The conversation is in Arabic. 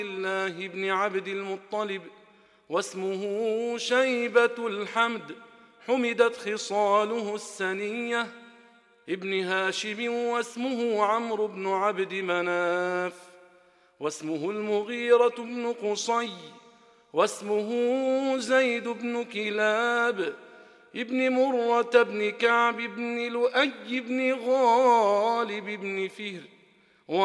الله بن عبد المطلب واسمه شيبة الحمد، حمدت خصاله السنية. ابن هاشم واسمه عمرو بن عبد مناف، واسمه المغيرة بن قصي، واسمه زيد بن كلاب، ابن مرة بن كعب بن لؤي بن غالب بن فهر،